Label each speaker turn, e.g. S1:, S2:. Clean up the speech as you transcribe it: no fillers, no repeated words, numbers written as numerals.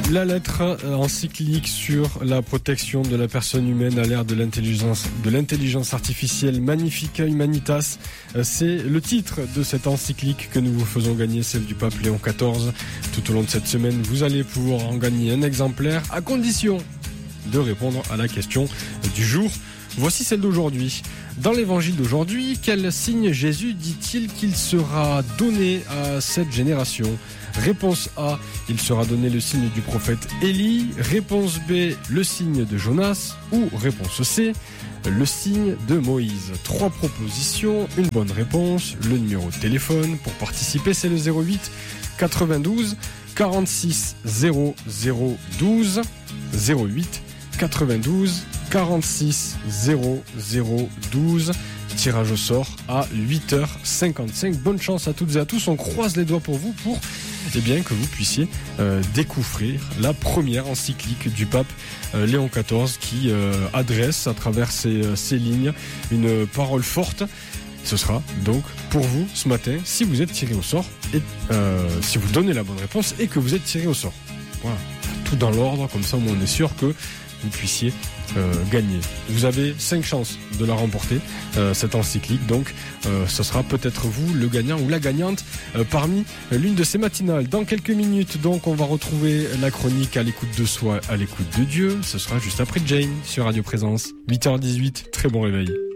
S1: La lettre encyclique sur la protection de la personne humaine à l'ère de l'intelligence artificielle Magnifica Humanitas. C'est le titre de cette encyclique que nous vous faisons gagner, celle du pape Léon XIV. Tout au long de cette semaine, vous allez pouvoir en gagner un exemplaire à condition de répondre à la question du jour. Voici celle d'aujourd'hui. Dans l'évangile d'aujourd'hui, quel signe Jésus dit-il qu'il sera donné à cette génération ? Réponse A, il sera donné le signe du prophète Élie. Réponse B, le signe de Jonas. Ou réponse C, le signe de Moïse. 3 propositions, une bonne réponse. Le numéro de téléphone pour participer, c'est le 08 92 46 00 12 08 92 46 00 12. Tirage au sort à 8h55. Bonne chance à toutes et à tous. On croise les doigts pour vous pour que vous puissiez découvrir la première encyclique du pape Léon XIV qui adresse à travers ses lignes une parole forte. Ce sera donc pour vous ce matin si vous êtes tiré au sort et si vous donnez la bonne réponse et que vous êtes tiré au sort. Voilà. Tout dans l'ordre, comme ça on est sûr que vous puissiez gagner. Vous avez 5 chances de la remporter, cette encyclique, donc ce sera peut-être vous le gagnant ou la gagnante parmi l'une de ces matinales. Dans quelques minutes, donc, on va retrouver la chronique à l'écoute de soi, à l'écoute de Dieu. Ce sera juste après Jane sur Radio Présence. 8h18, très bon réveil.